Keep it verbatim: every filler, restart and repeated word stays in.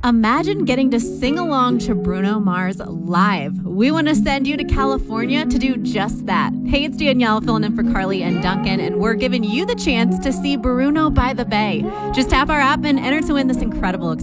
Imagine getting to sing along to Bruno Mars live. We want to send you to California to do just that. Hey, it's Danielle filling in for Carly and Duncan, and we're giving you the chance to see Bruno by the Bay. Just tap our app and enter to win this incredible experience.